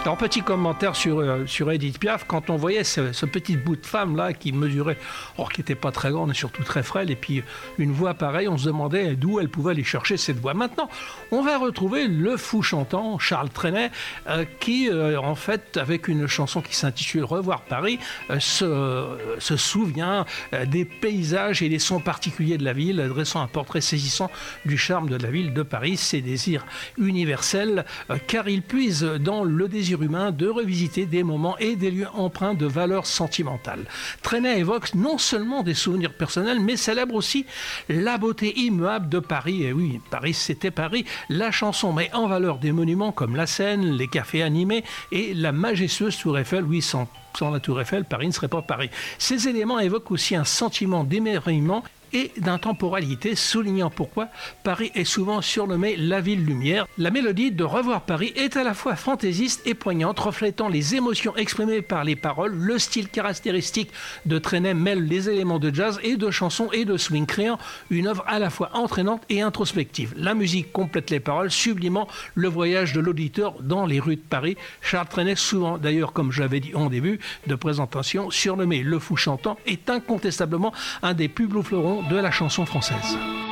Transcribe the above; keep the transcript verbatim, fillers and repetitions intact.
Alors, petit commentaire sur, euh, sur Édith Piaf, quand on voyait ce, ce petit bout de femme là qui mesurait, or qui n'était pas très grande et surtout très frêle, et puis une voix pareille, on se demandait d'où elle pouvait aller chercher cette voix. Maintenant, on va retrouver le fou chantant Charles Trenet, euh, qui euh, en fait, avec une chanson qui s'intitule Revoir Paris, euh, se, se souvient euh, des paysages et des sons particuliers de la ville, dressant un portrait saisissant du charme de la ville de Paris, ses désirs universels, euh, car il puise dans le désir humain de revisiter des moments et des lieux empreints de valeurs sentimentales. Trenet évoque non seulement des souvenirs personnels, mais célèbre aussi la beauté immuable de Paris. Et oui, Paris, c'était Paris. La chanson met en valeur des monuments comme la Seine, les cafés animés et la majestueuse Tour Eiffel. Oui, sans, sans la Tour Eiffel, Paris ne serait pas Paris. Ces éléments évoquent aussi un sentiment d'émerveillement et d'intemporalité, soulignant pourquoi Paris est souvent surnommée la ville lumière. La mélodie de Revoir Paris est à la fois fantaisiste et poignante, reflétant les émotions exprimées par les paroles. Le style caractéristique de Trenet mêle les éléments de jazz et de chansons et de swing, créant une œuvre à la fois entraînante et introspective. La musique complète les paroles, sublimant le voyage de l'auditeur dans les rues de Paris. Charles Trenet, souvent d'ailleurs, comme je l'avais dit en début de présentation, surnommé le fou chantant, est incontestablement un des plus beaux fleurons de la chanson française.